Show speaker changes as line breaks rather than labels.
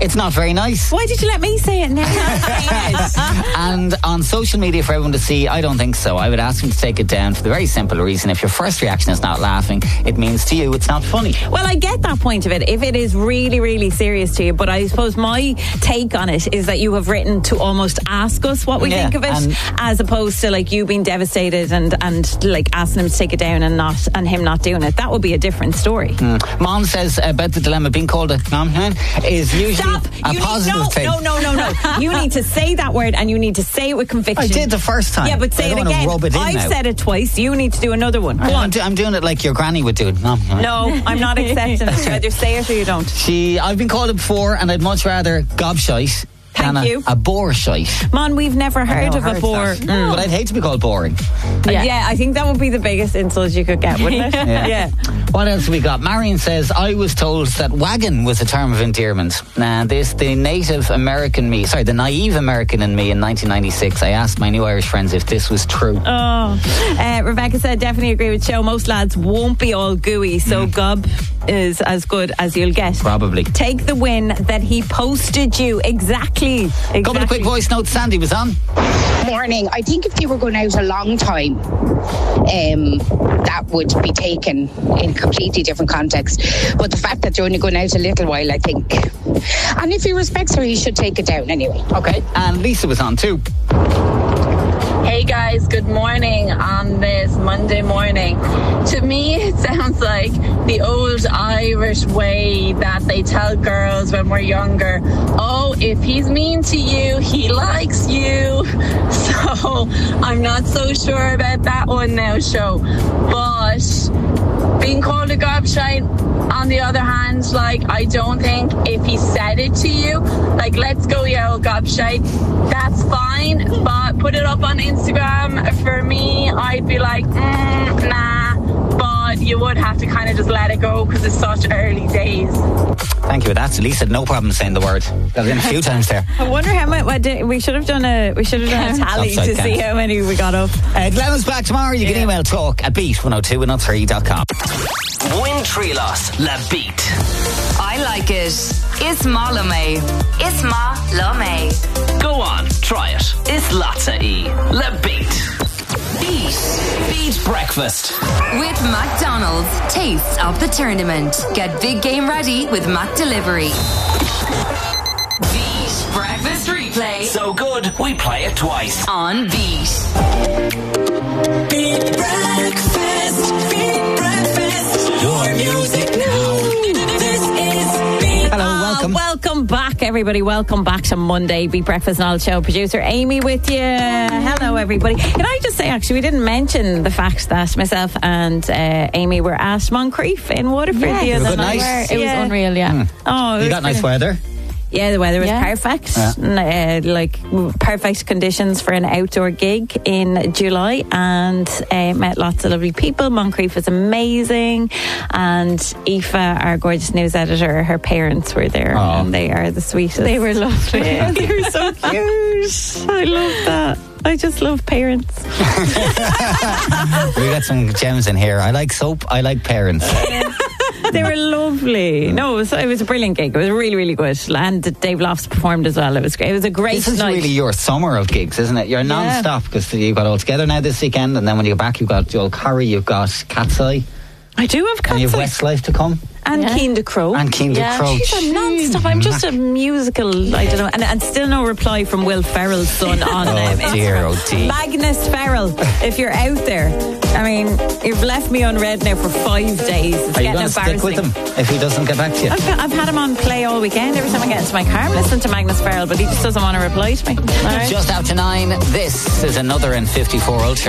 It's not very nice.
Why did you let me say it now?
And on social media for everyone to see, I don't think so. I would ask him to take it down for the very simple reason, if your first reaction is not laughing, it means to you it's not funny.
Well, I get that point of it, if it is really, really serious to you, but I suppose my take on it is that you have written to almost ask us what we think of it, as opposed to like you being devastated and like asking him to take it down and him not doing it. That would be a different story.
Mom says about the dilemma, being called a is usually a positive thing.
No. You need to say that word, and you need to say it with conviction.
I did the first time.
Yeah, but say it again. I've said it twice. You need to do another one. Go on.
I'm doing it like your granny would do it. No,
I'm not accepting it. Either say it or you don't.
I've been called it before, and I'd much rather gobshite than a bore shite.
Man, we've never heard of a bore.
No. But I'd hate to be called boring.
Yeah, I think that would be the biggest insult you could get, wouldn't it? Yeah.
What else have we got? Marion says, I was told that wagon was a term of endearment. The naive American in me in 1996, I asked my new Irish friends if this was true.
Rebecca said, definitely agree with Joe. Most lads won't be all gooey, so gob is as good as you'll get.
Probably.
Take the win that he posted you. Exactly.
Couple of quick voice notes. Sandy was on.
Morning. I think if they were going out a long time, that would be taken in completely different context. But the fact that they're only going out a little while, I think. And if he respects her, he should take it down anyway.
Okay. And Lisa was on too.
Hey guys, good morning on this Monday morning. To me, it sounds like the old Irish way that they tell girls when we're younger, oh, if he's mean to you, he likes you. So I'm not so sure about that one now, show. But being called a gobshite, on the other hand, like, I don't think if he said it to you, like, let's go, you old gobshite, that's fine, but put it up on Instagram, for me, I'd be like, nah, but you would have to kind of just let it go because it's such early days.
Thank you for that. Lisa had no problem saying the word. Got it in a few times there.
I wonder how much we should have done a tally to see how many we got up.
Glenn is back tomorrow. You can email talk@beat102103.com.
Win Trilos La Beat.
I like it. Isma Lome. Isma Lome.
Go on, try it. Islata E. La Beat. Beat breakfast.
With McDonald's, taste of the tournament. Get big game ready with Mac Delivery. Beat breakfast replay.
So good, we play it twice.
On Beat.
Beat breakfast. Beat breakfast. Your music now. This is Beat.
Hello, welcome.
Welcome back, everybody. Welcome back to Monday Beat Breakfast Knowledge Show. Producer Amy with you. Hello, everybody. Can I just say, actually, we didn't mention the fact that myself and Amy were at Moncrief in Waterford the other night.
Nice.
It was unreal, yeah.
Oh,
You got nice weather.
Yeah, the weather was perfect. Like perfect conditions for an outdoor gig in July, and met lots of lovely people. Moncrief was amazing, and Aoife, our gorgeous news editor, her parents were there, and they are the sweetest.
They were lovely.
They were so cute. I love that. I just love parents.
We got some gems in here. I like soap. I like parents.
They were lovely. No, it was a brilliant gig. It was really, really good. And Dave Lofts performed as well. It was great. It was a great
This is
night.
really your summer of gigs, isn't it? You're non-stop because you've got All Together now this weekend, and then when you go back, you've got Joel Curry, you've got Cat's Eye.
I do have Cat's
And you have
Eye.
Westlife to come.
And Keen to Crow.
And Keen to Crow.
Jeez, I'm non-stop. I'm just a musical, I don't know. And still no reply from Will Ferrell's son on Instagram.
Oh dear.
Magnus Ferrell, if you're out there, I mean, you've left me unread now for 5 days. It's
Are you
getting
going to stick with
embarrassing.
him if he doesn't get back to you?
I've had him on play all weekend. Every time I get into my car, I'm listening to Magnus Ferrell, but he just doesn't want to reply to me. All right?
Just after 9, this is another N54 Ultra.